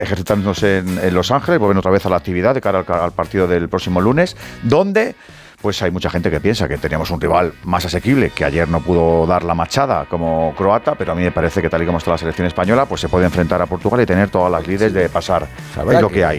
ejercitándose en Los Ángeles, vuelven otra vez a la actividad de cara al partido del próximo lunes, donde pues hay mucha gente que piensa que teníamos un rival más asequible, que ayer no pudo dar la machada como croata, pero a mí me parece que tal y como está la selección española, pues se puede enfrentar a Portugal y tener todas las lides de pasar. ¿Sabéis lo que hay?